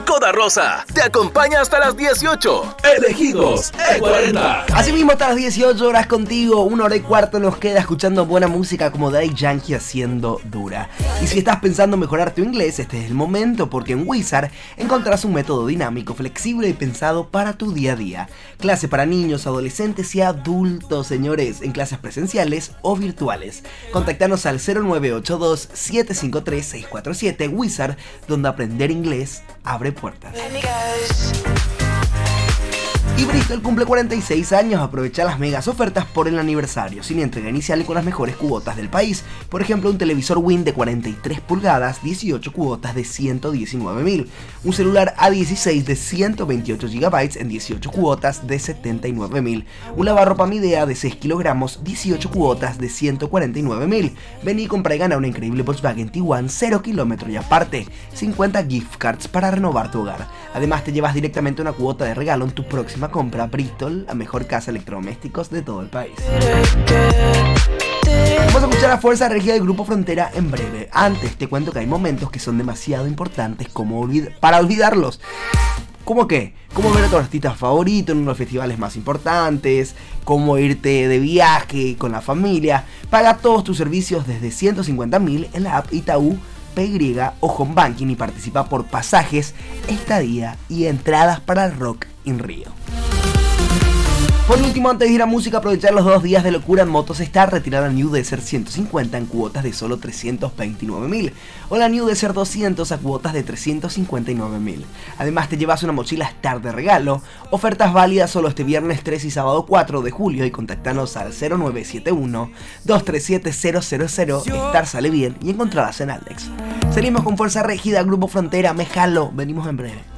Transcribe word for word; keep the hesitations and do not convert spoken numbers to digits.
Coda Rosa te acompaña hasta las dieciocho. Elegidos E cuarenta. Así mismo hasta las dieciocho horas contigo, una hora y cuarto nos queda escuchando buena música como Daddy Yankee haciendo Dura. Y si estás pensando mejorar tu inglés, este es el momento, porque en Wizard encontrarás un método dinámico, flexible y pensado para tu día a día. Clase para niños, adolescentes y adultos, señores, en clases presenciales o virtuales. Contactanos al cero nueve ocho dos, siete cinco tres, seis cuatro siete, Wizard, donde aprender inglés abre puertas. Y Bristol cumple cuarenta y seis años. Aprovecha las megas ofertas por el aniversario, sin entrega inicial y con las mejores cuotas del país. Por ejemplo, un televisor Win de cuarenta y tres pulgadas, dieciocho cuotas de ciento diecinueve mil. Un celular A dieciséis de ciento veintiocho gigabytes en dieciocho cuotas de setenta y nueve mil. Un lavarropa Midea de seis kilogramos, dieciocho cuotas de ciento cuarenta y nueve mil. Vení y compra y gana una increíble Volkswagen Tiguan cero kilómetros y aparte cincuenta gift cards para renovar tu hogar. Además te llevas directamente una cuota de regalo en tu próxima compra. Bristol, la mejor casa de electrodomésticos de todo el país. Vamos a escuchar a Fuerza Regida del Grupo Frontera en breve. Antes te cuento que hay momentos que son demasiado importantes como olvid- para olvidarlos. ¿Cómo qué? Cómo ver a tu artista favorito en uno de los festivales más importantes, cómo irte de viaje con la familia. Paga todos tus servicios desde ciento cincuenta mil en la app Itaú P Y o Home Banking y participa por pasajes, estadía y entradas para el Rock in Rio. Por último, antes de ir a música, aprovechar los dos días de locura en motos está retirar la New Desert ciento cincuenta en cuotas de solo trescientos veintinueve mil o la New Desert doscientos a cuotas de trescientos cincuenta y nueve mil. Además te llevas una mochila Star de regalo. Ofertas válidas solo este viernes tres y sábado cuatro de julio y contactanos al cero nueve siete uno, dos tres siete, cero cero cero. Star sale bien y encontrarás en Aldex. Seguimos con Fuerza Regida, Grupo Frontera, me jalo, venimos en breve.